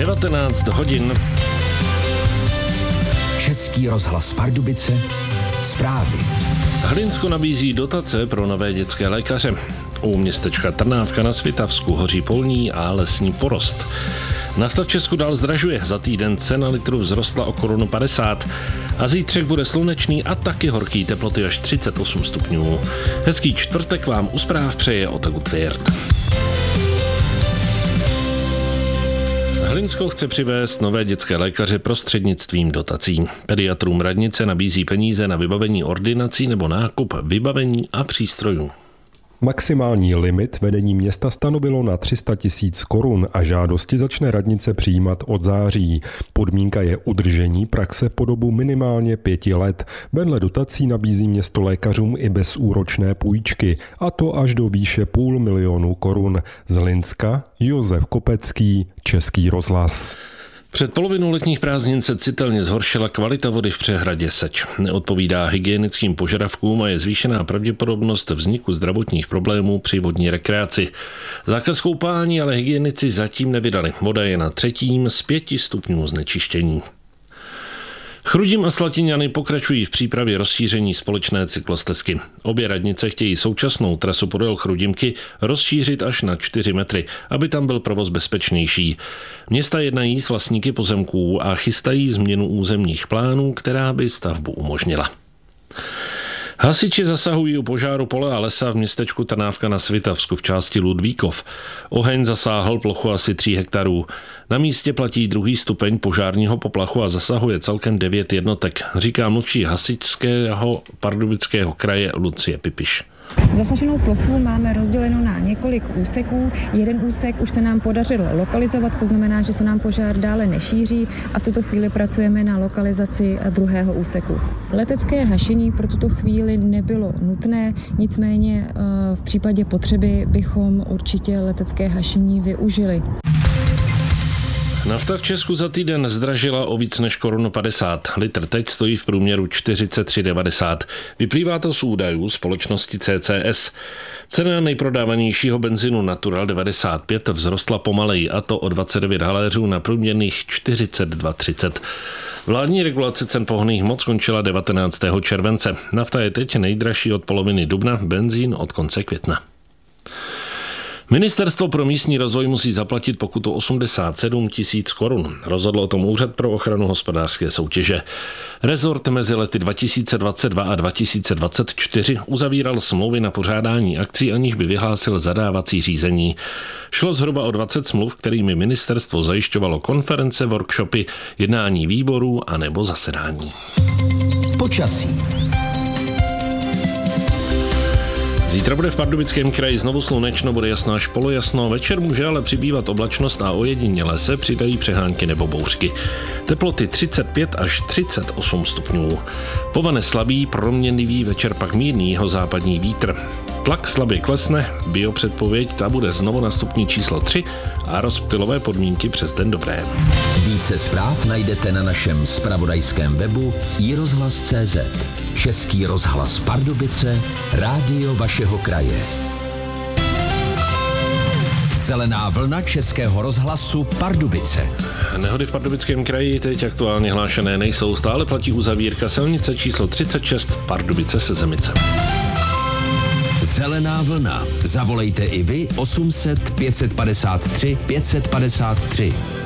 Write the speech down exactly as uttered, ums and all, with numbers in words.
devatenáct hodin. Český rozhlas Pardubice, zprávy. Hlinsko nabízí dotace pro nové dětské lékaře. U městečka Trnávka na Svitavsku hoří polní a lesní porost. Nafta v Česku dál zdražuje, za týden cena litru vzrostla o korunu padesát a zítřek bude slunečný a taky horký, teploty až třicet osm stupňů. Hezký čtvrtek vám u zpráv přeje Otagu Tvěrt. Hlinsko chce přivést nové dětské lékaře prostřednictvím dotací. Pediatrům radnice nabízí peníze na vybavení ordinací nebo nákup vybavení a přístrojů. Maximální limit vedení města stanovilo na tři sta tisíc korun a žádosti začne radnice přijímat od září. Podmínka je udržení praxe po dobu minimálně pěti let. Vedle dotací nabízí město lékařům i bezúročné půjčky, a to až do výše půl milionu korun. Z Hlinska Josef Kopecký, Český rozhlas. Před polovinou letních prázdnin se citelně zhoršila kvalita vody v přehradě Seč. Neodpovídá hygienickým požadavkům a je zvýšená pravděpodobnost vzniku zdravotních problémů při vodní rekreaci. Zákaz koupání ale hygienici zatím nevydali. Voda je na třetím z pěti stupňů znečištění. Chrudim a Slatiňany pokračují v přípravě rozšíření společné cyklostezky. Obě radnice chtějí současnou trasu podél Chrudimky rozšířit až na čtyři metry, aby tam byl provoz bezpečnější. Města jednají s vlastníky pozemků a chystají změnu územních plánů, která by stavbu umožnila. Hasiči zasahují u požáru pole a lesa v městečku Trnávka na Svitavsku v části Ludvíkov. Oheň zasáhl plochu asi tří hektarů. Na místě platí druhý stupeň požárního poplachu a zasahuje celkem devět jednotek, říká mluvčí hasičského Pardubického kraje Lucie Pipiš. Zasaženou plochu máme rozdělenou na několik úseků. Jeden úsek už se nám podařilo lokalizovat, to znamená, že se nám požár dále nešíří a v tuto chvíli pracujeme na lokalizaci druhého úseku. Letecké hašení pro tuto chvíli nebylo nutné, nicméně v případě potřeby bychom určitě letecké hašení využili. Nafta v Česku za týden zdražila o víc než korunu padesát. Litr teď stojí v průměru čtyřicet tři devadesát. Vyplývá to z údajů společnosti C C S. Cena nejprodávanějšího benzinu Natural devadesát pět vzrostla pomaleji, a to o dvacet devět haléřů na průměrných čtyřicet dva třicet. Vládní regulace cen pohonných hmot skončila devatenáctého července. Nafta je teď nejdražší od poloviny dubna, benzín od konce května. Ministerstvo pro místní rozvoj musí zaplatit pokutu osmdesát sedm tisíc korun. Rozhodl o tom Úřad pro ochranu hospodářské soutěže. Rezort mezi lety dva tisíce dvacet dva a dva tisíce dvacet čtyři uzavíral smlouvy na pořádání akcí, aniž by vyhlásil zadávací řízení. Šlo zhruba o dvacet smluv, kterými ministerstvo zajišťovalo konference, workshopy, jednání výborů a nebo zasedání. Počasí. Zítra bude v Pardubickém kraji znovu slunečno, bude jasno až polojasno, večer může ale přibývat oblačnost a ojediněle se přidají přehánky nebo bouřky. Teploty třicet pět až třicet osm stupňů. Povane slabý, proměnlivý, večer pak mírný jihozápadní vítr. Tlak slabě klesne, biopředpověď, ta bude znovu na stupni číslo tři a rozptylové podmínky přes den dobré. Více zpráv najdete na našem zpravodajském webu i rozhlas tečka cé zet. Český rozhlas Pardubice, rádio vašeho kraje. Zelená vlna Českého rozhlasu Pardubice. Nehody v Pardubickém kraji teď aktuálně hlášené nejsou, stále platí uzavírka silnice číslo třicet šest Pardubice Sezemice. Zelená vlna. Zavolejte i vy osm set pět set padesát tři pět set padesát tři.